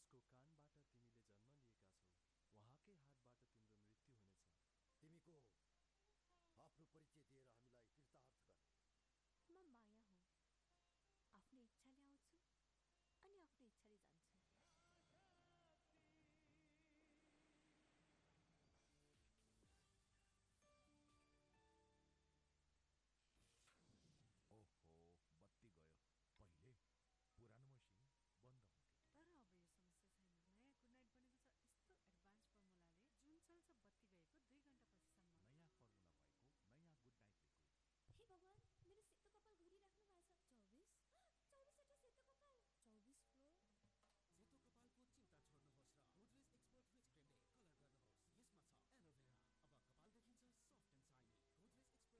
उसको कानबाट तिमीले जन्म लिएका छौ, उहाँकै हातबाट तिम्रो मृत्यु हुनेछ। तिमी को हो? आफ्नो परिचय दिएर हामीलाई